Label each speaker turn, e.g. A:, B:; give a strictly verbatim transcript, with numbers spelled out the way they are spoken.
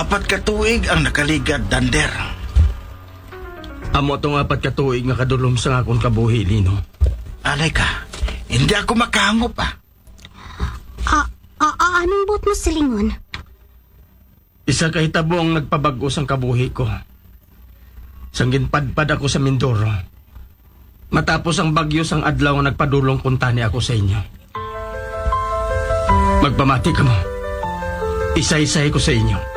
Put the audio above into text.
A: Apat ka tuig ang nakaligad, Dander.
B: Amo itong apat ka tuig nga kadulom sa akong kabuhi, Lino.
A: Alay ka, hindi ako makahangop ah.
C: Ah, ah, ah anong buot mo silingon?
B: Isa ka hitabo ang nagpabago sang kabuhi ko. Sanggin padpad ako sa Mindoro. Matapos ang bagyo sang adlaw nga nagpadulong kuntani ako sa inyo. Magpamati ka mo. Isa-isay ko sa inyo.